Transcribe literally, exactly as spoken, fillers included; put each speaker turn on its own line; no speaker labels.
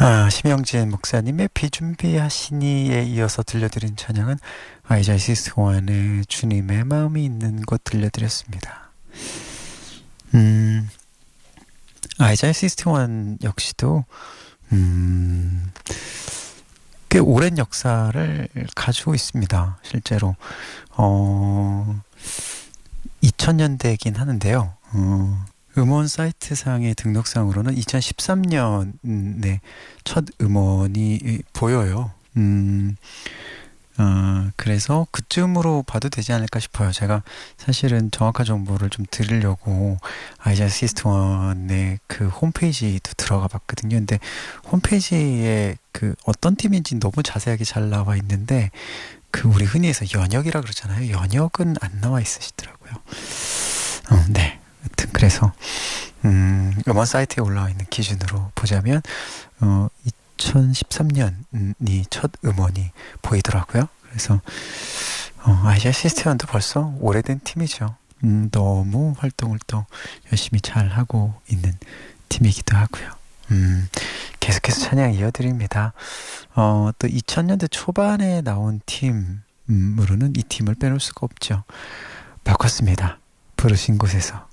아, 심영진 목사님의 비준비하시니에 이어서 들려드린 찬양은 아이자이 시스원의 주님의 마음이 있는 곳 들려드렸습니다. 음, 아이자이 시스원 역시도 음, 꽤 오랜 역사를 가지고 있습니다. 실제로 어, 이천 년대이긴 하는데요. 어, 음원 사이트상의 등록상으로는 이천십삼 년에 첫 음원이 보여요. 음, 어, 그래서 그쯤으로 봐도 되지 않을까 싶어요. 제가 사실은 정확한 정보를 좀 드리려고 아이자 시스템원의 그 홈페이지도 들어가 봤거든요. 근데 홈페이지에 그 어떤 팀인지 너무 자세하게 잘 나와 있는데 그 우리 흔히 해서 연역이라 그러잖아요. 연역은 안 나와 있으시더라고요. 어, 네. 하여튼 그래서 음, 음원 사이트에 올라와 있는 기준으로 보자면 어, 이천십삼 년이 첫 음원이 보이더라고요. 그래서 어, 아이자 시스템도 벌써 오래된 팀이죠. 음, 너무 활동을 또 열심히 잘 하고 있는 팀이기도 하고요. 음, 계속해서 찬양 이어드립니다. 어, 또 이천 년대 초반에 나온 팀으로는 이 팀을 빼놓을 수가 없죠. 바꿨습니다. 부르신 곳에서.